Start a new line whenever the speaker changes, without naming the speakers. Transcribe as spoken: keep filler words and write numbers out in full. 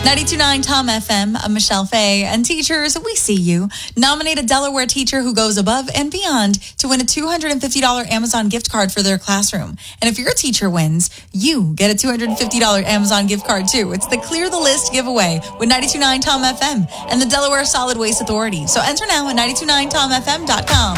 ninety-two point nine Tom F M, I'm Michelle Fay, and teachers, we see you. Nominate a Delaware teacher who goes above and beyond to win a two hundred fifty dollars Amazon gift card for their classroom. And if your teacher wins, you get a two hundred fifty dollars Amazon gift card too. It's the Clear the List giveaway with ninety-two point nine Tom F M and the Delaware Solid Waste Authority. So enter now at ninety-two point nine tom f m dot com.